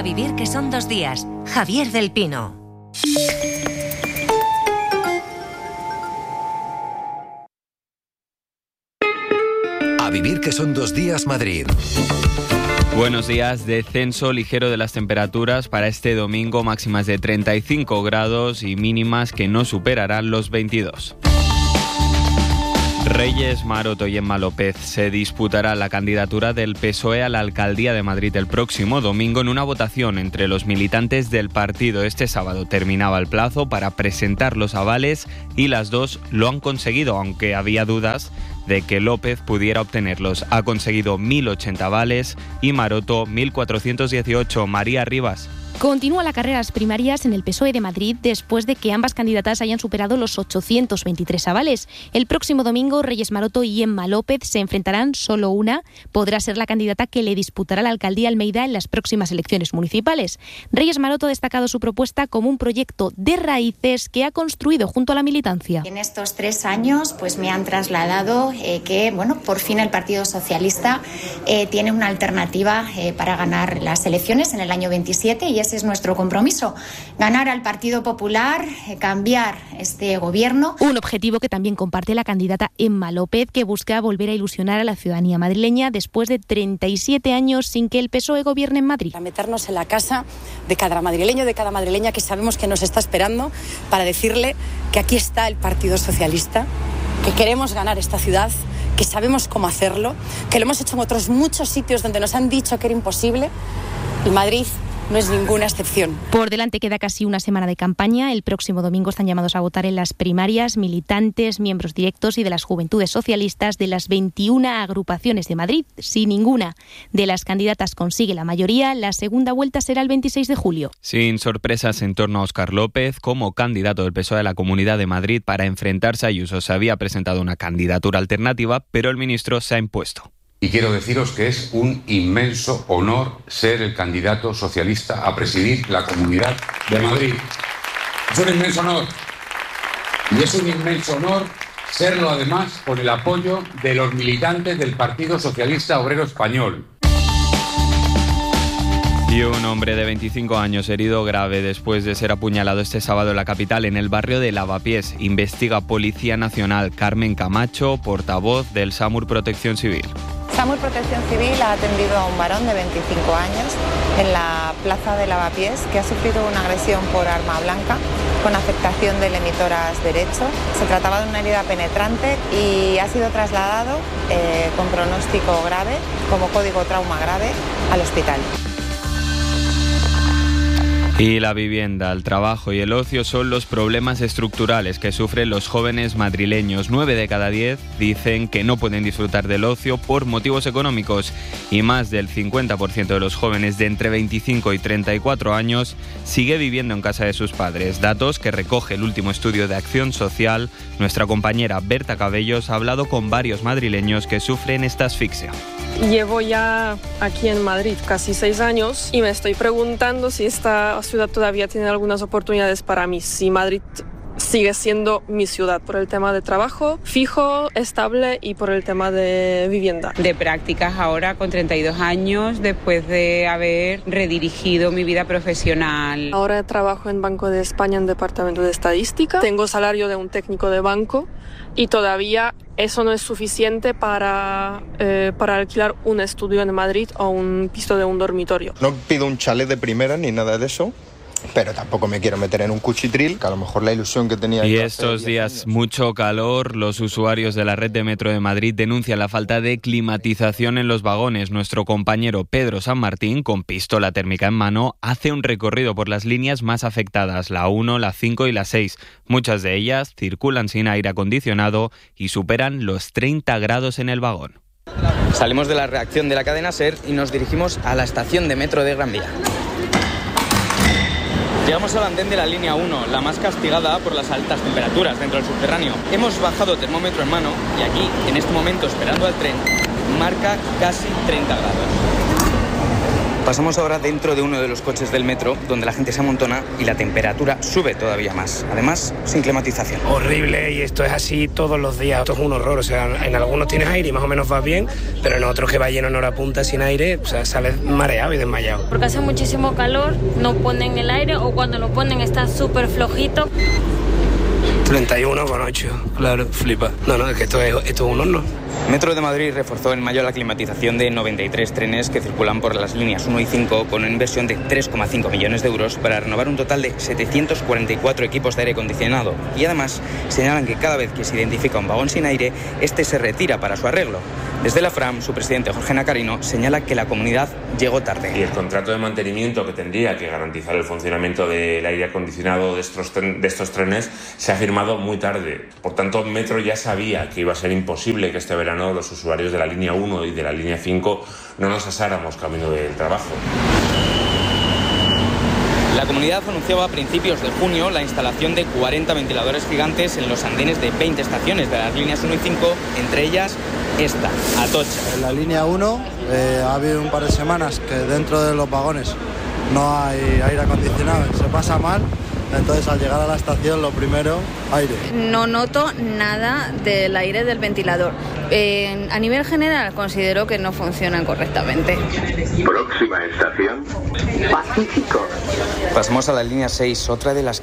vivir que son 2 días. Javier del Pino. A vivir que son 2 días Madrid. Buenos días. Descenso ligero de las temperaturas para este domingo, máximas de 35 grados y mínimas que no superarán los 22. Reyes Maroto y Emma López se disputará la candidatura del PSOE a la Alcaldía de Madrid el próximo domingo en una votación entre los militantes del partido. Este sábado terminaba el plazo para presentar los avales y las dos lo han conseguido, aunque había dudas de que López pudiera obtenerlos. Ha conseguido 1.080 avales y Maroto 1.418. María Rivas. Continúa la carrera a las primarias en el PSOE de Madrid después de que ambas candidatas hayan superado los 823 avales. El próximo domingo, Reyes Maroto y Emma López se enfrentarán. Solo una podrá ser la candidata que le disputará la alcaldía Almeida en las próximas elecciones municipales. Reyes Maroto ha destacado su propuesta como un proyecto de raíces que ha construido junto a la militancia. En estos 3 años pues me han trasladado que por fin el Partido Socialista tiene una alternativa para ganar las elecciones en el año 27 y ese es nuestro compromiso, ganar al Partido Popular, cambiar este gobierno. Un objetivo que también comparte la candidata Emma López, que busca volver a ilusionar a la ciudadanía madrileña después de 37 años sin que el PSOE gobierne en Madrid. Para meternos en la casa de cada madrileño, de cada madrileña que sabemos que nos está esperando, para decirle que aquí está el Partido Socialista, que queremos ganar esta ciudad, que sabemos cómo hacerlo, que lo hemos hecho en otros muchos sitios donde nos han dicho que era imposible, y Madrid no es ninguna excepción. Por delante queda casi una semana de campaña. El próximo domingo están llamados a votar en las primarias militantes, miembros directos y de las juventudes socialistas de las 21 agrupaciones de Madrid. Si ninguna de las candidatas consigue la mayoría, la segunda vuelta será el 26 de julio. Sin sorpresas en torno a Óscar López, como candidato del PSOE a la Comunidad de Madrid para enfrentarse a Ayuso, se había presentado una candidatura alternativa, pero el ministro se ha impuesto. Y quiero deciros que es un inmenso honor ser el candidato socialista a presidir la Comunidad de Madrid. Es un inmenso honor. Y es un inmenso honor serlo además con el apoyo de los militantes del Partido Socialista Obrero Español. Y un hombre de 25 años herido grave después de ser apuñalado este sábado en la capital, en el barrio de Lavapiés. Investiga Policía Nacional. Carmen Camacho, portavoz del SAMUR Protección Civil. SAMUR Protección Civil ha atendido a un varón de 25 años en la plaza de Lavapiés que ha sufrido una agresión por arma blanca con afectación del emitoras derecho. Se trataba de una herida penetrante y ha sido trasladado con pronóstico grave, como código trauma grave, al hospital. Y la vivienda, el trabajo y el ocio son los problemas estructurales que sufren los jóvenes madrileños. 9 de cada 10 dicen que no pueden disfrutar del ocio por motivos económicos y más del 50% de los jóvenes de entre 25 y 34 años sigue viviendo en casa de sus padres. Datos que recoge el último estudio de Acción Social. Nuestra compañera Berta Cabellos ha hablado con varios madrileños que sufren esta asfixia. Llevo ya aquí en Madrid casi 6 años y me estoy preguntando si esta ciudad todavía tiene algunas oportunidades para mí, si Madrid sigue siendo mi ciudad por el tema de trabajo fijo, estable y por el tema de vivienda. De prácticas ahora con 32 años después de haber redirigido mi vida profesional. Ahora trabajo en Banco de España en Departamento de Estadística. Tengo salario de un técnico de banco y todavía eso no es suficiente para alquilar un estudio en Madrid o un piso de un dormitorio. No pido un chalet de primera ni nada de eso, pero tampoco me quiero meter en un cuchitril, que a lo mejor la ilusión que tenía... Y estos días mucho calor, los usuarios de la red de metro de Madrid denuncian la falta de climatización en los vagones. Nuestro compañero Pedro San Martín, con pistola térmica en mano, hace un recorrido por las líneas más afectadas, la 1, la 5 y la 6. Muchas de ellas circulan sin aire acondicionado y superan los 30 grados en el vagón. Salimos de la reacción de la cadena SER y nos dirigimos a la estación de metro de Gran Vía. Llegamos al andén de la línea 1, la más castigada por las altas temperaturas dentro del subterráneo. Hemos bajado termómetro en mano y aquí, en este momento esperando al tren, marca casi 30 grados. Pasamos ahora dentro de uno de los coches del metro, donde la gente se amontona y la temperatura sube todavía más. Además, sin climatización. Horrible, y esto es así todos los días. Esto es un horror, o sea, en algunos tienes aire y más o menos vas bien, pero en otros que va lleno en hora punta sin aire, o sea, sales mareado y desmayado. Porque hace muchísimo calor, no ponen el aire o cuando lo ponen está súper flojito. 31,8, claro, flipa. No, es que esto es un horno. Metro de Madrid reforzó en mayo la climatización de 93 trenes que circulan por las líneas 1 y 5 con una inversión de 3,5 millones de euros para renovar un total de 744 equipos de aire acondicionado. Y además señalan que cada vez que se identifica un vagón sin aire, este se retira para su arreglo. Desde la FRAM, su presidente Jorge Nacarino señala que la comunidad llegó tarde. Y el contrato de mantenimiento que tendría que garantizar el funcionamiento del aire acondicionado de estos trenes se ha firmado muy tarde. Por tanto, Metro ya sabía que iba a ser imposible que este verano los usuarios de la línea 1 y de la línea 5 no nos asáramos camino del trabajo. La comunidad anunciaba a principios de junio la instalación de 40 ventiladores gigantes en los andenes de 20 estaciones de las líneas 1 y 5, entre ellas esta, Atocha. En la línea 1 ha habido un par de semanas que dentro de los vagones no hay aire acondicionado, se pasa mal. Entonces, al llegar a la estación, lo primero, aire. No noto nada del aire del ventilador. A nivel general, considero que no funcionan correctamente. Próxima estación, Pacífico. Pasamos a la línea 6, otra de las